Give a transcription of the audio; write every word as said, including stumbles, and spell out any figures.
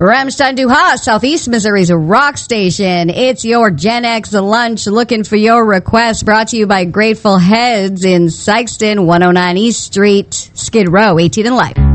Ramstein Du Hast, Southeast Missouri's rock station. It's your Gen X lunch, looking for your request, brought to you by Grateful Heads in Sikeston, one oh nine East Street, Skid Row, eighteen and Life.